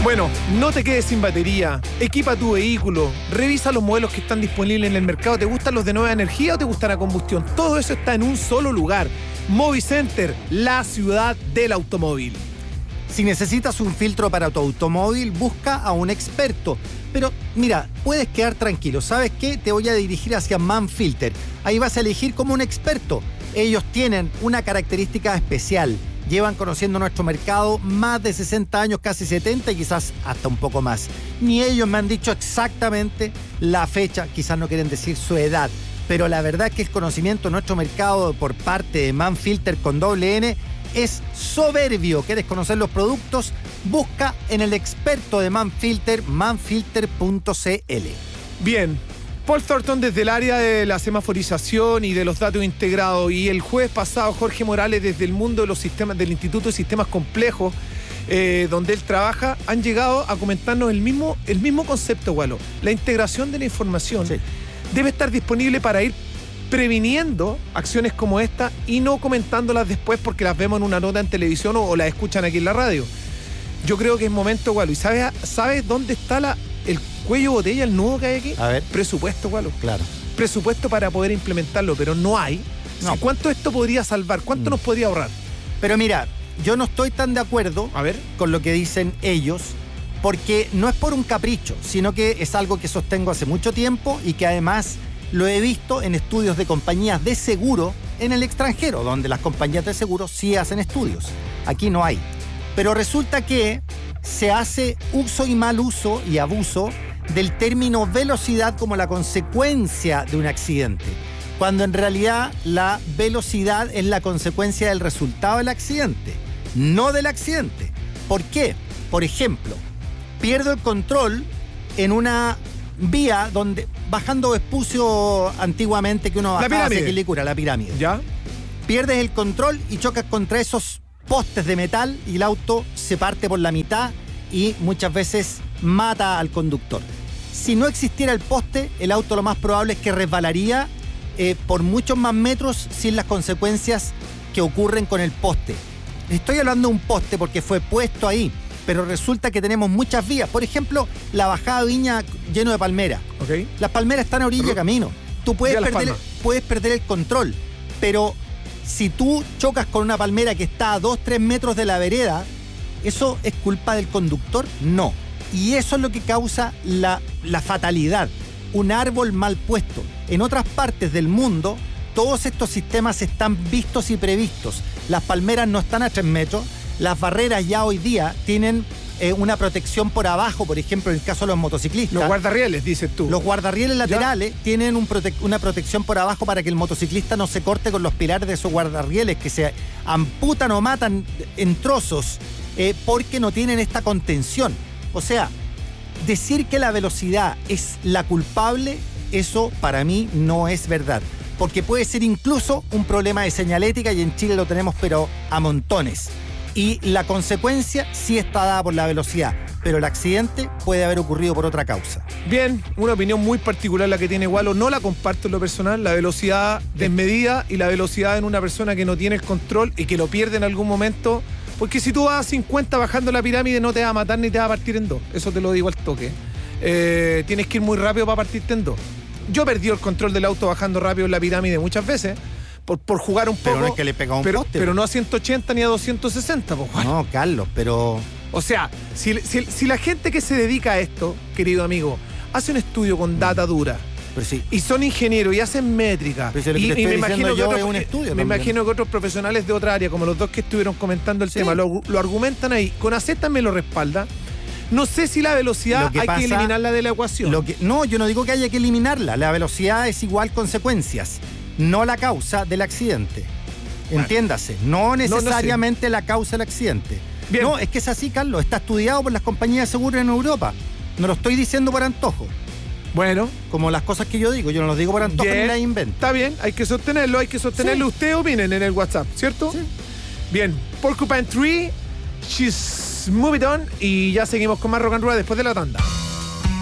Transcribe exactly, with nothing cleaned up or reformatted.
Bueno, no te quedes sin batería, equipa tu vehículo, revisa los modelos que están disponibles en el mercado. ¿Te gustan los de nueva energía o te gustan a combustión? Todo eso está en un solo lugar. Movicenter, la ciudad del automóvil. Si necesitas un filtro para tu automóvil, busca a un experto. Pero mira, puedes quedar tranquilo. ¿Sabes qué? Te voy a dirigir hacia Manfilter. Ahí vas a elegir como un experto. Ellos tienen una característica especial. Llevan conociendo nuestro mercado más de sesenta años, casi setenta y quizás hasta un poco más. Ni ellos me han dicho exactamente la fecha, quizás no quieren decir su edad. Pero la verdad es que el conocimiento de nuestro mercado por parte de Manfilter con doble N es soberbio. ¿Quieres conocer los productos? Busca en el experto de Manfilter, manfilter punto c l. Bien, Paul Thornton desde el área de la semaforización y de los datos integrados, y el jueves pasado Jorge Morales desde el mundo de los sistemas del Instituto de Sistemas Complejos, eh, donde él trabaja, han llegado a comentarnos el mismo, el mismo concepto, Gualo. La integración de la información sí. debe estar disponible para ir previniendo acciones como esta y no comentándolas después porque las vemos en una nota en televisión o, o las escuchan aquí en la radio. Yo creo que es momento, Gualo. ¿Y sabes, sabes dónde está la, el cuello botella, el nudo que hay aquí? A ver. Presupuesto, Gualo. Claro. Presupuesto para poder implementarlo, pero no hay. No. ¿Sí? ¿Cuánto esto podría salvar? ¿Cuánto mm. nos podría ahorrar? Pero mira, yo no estoy tan de acuerdo A ver. con lo que dicen ellos, porque no es por un capricho, sino que es algo que sostengo hace mucho tiempo y que además lo he visto en estudios de compañías de seguro en el extranjero, donde las compañías de seguro sí hacen estudios. Aquí no hay. Pero resulta que se hace uso y mal uso y abuso del término velocidad como la consecuencia de un accidente, cuando en realidad la velocidad es la consecuencia del resultado del accidente, no del accidente. ¿Por qué? Por ejemplo, pierdo el control en una vía donde, bajando Vespucio antiguamente, que uno bajaba hacia Quilicura, la pirámide. ¿Ya? Pierdes el control y chocas contra esos postes de metal y el auto se parte por la mitad y muchas veces mata al conductor. Si no existiera el poste, el auto lo más probable es que resbalaría eh, por muchos más metros sin las consecuencias que ocurren con el poste. Estoy hablando de un poste porque fue puesto ahí, pero resulta que tenemos muchas vías. Por ejemplo, la bajada Viña lleno de palmeras. Okay. Las palmeras están a orilla de camino. Tú puedes perder, puedes perder el control, pero si tú chocas con una palmera que está a dos, tres metros de la vereda, ¿eso es culpa del conductor? No. Y eso es lo que causa la, la fatalidad. Un árbol mal puesto. En otras partes del mundo, todos estos sistemas están vistos y previstos. Las palmeras no están a tres metros. Las barreras ya hoy día tienen eh, una protección por abajo, por ejemplo, en el caso de los motociclistas. Los guardarrieles, dices tú. Los guardarrieles laterales ¿Ya? tienen un prote- una protección por abajo para que el motociclista no se corte con los pilares de esos guardarrieles, que se amputan o matan en trozos eh, porque no tienen esta contención. O sea, decir que la velocidad es la culpable, eso para mí no es verdad. Porque puede ser incluso un problema de señalética y en Chile lo tenemos pero a montones. Y la consecuencia sí está dada por la velocidad, pero el accidente puede haber ocurrido por otra causa. Bien, una opinión muy particular la que tiene Gualo, no la comparto en lo personal, la velocidad desmedida y la velocidad en una persona que no tiene el control y que lo pierde en algún momento, porque si tú vas a cincuenta bajando la pirámide no te va a matar ni te va a partir en dos, eso te lo digo al toque. Eh, tienes que ir muy rápido para partirte en dos. Yo perdí el control del auto bajando rápido en la pirámide muchas veces, Por, por jugar un poco. Pero no es que le pega un pero, poste. Pero no a ciento ochenta ni a doscientos sesenta, pues, Juan. No, Carlos, pero... O sea, si, si, si la gente que se dedica a esto, querido amigo, hace un estudio con data dura, pero sí. y son ingenieros y hacen métrica, pero si lo que y, te estoy y me imagino que yo otros, es un estudio me también. imagino que otros profesionales de otra área, como los dos que estuvieron comentando el sí. tema, lo, lo argumentan ahí. Con A Z me lo respalda. No sé si la velocidad que hay pasa, que eliminarla de la ecuación. Lo que, no, yo no digo que haya que eliminarla. La velocidad es igual consecuencias, no la causa del accidente. Bueno, entiéndase, no necesariamente no, no sé. la causa del accidente. Bien. No, es que es así, Carlos. Está estudiado por las compañías de seguros en Europa. No lo estoy diciendo por antojo. Bueno. Como las cosas que yo digo. Yo no los digo por antojo bien. ni las invento. Está bien, hay que sostenerlo, hay que sostenerlo. Sí. Ustedes opinen en el WhatsApp, ¿cierto? Sí. Bien, Porcupine Tree, She's Moving On, y ya seguimos con más Rock and Roll después de la tanda.